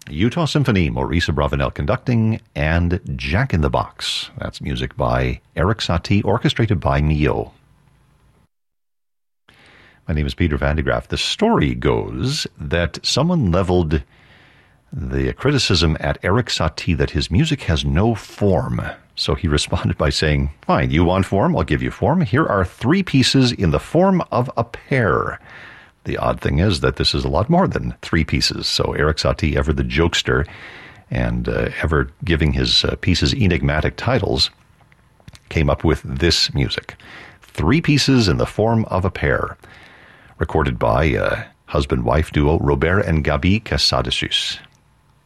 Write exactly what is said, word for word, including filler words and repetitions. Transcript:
Utah Symphony, Maurice Abravanel conducting, and Jack in the Box. That's music by Erik Satie, orchestrated by Neo. My name is Peter Van de Graaff. The story goes that someone leveled the criticism at Erik Satie that his music has no form. So he responded by saying, fine, you want form? I'll give you form. Here are three pieces in the form of a pair. The odd thing is that this is a lot more than three pieces. So Erik Satie, ever the jokester and uh, ever giving his uh, pieces enigmatic titles, came up with this music. Three pieces in the form of a pair. Recorded by uh, husband-wife duo Robert and Gabi Casadesus.